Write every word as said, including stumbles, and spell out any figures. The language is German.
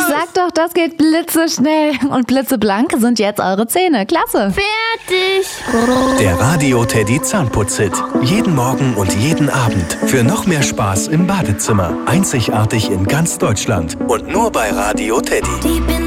sag doch, das geht blitzeschnell. Und blitzeblank sind jetzt eure Zähne. Klasse. Fertig. Der Radio Teddy Zahnputz-Hit. Jeden Morgen und jeden Abend. Für noch mehr Spaß im Badezimmer. Einzigartig in ganz Deutschland. Und nur bei Radio Teddy.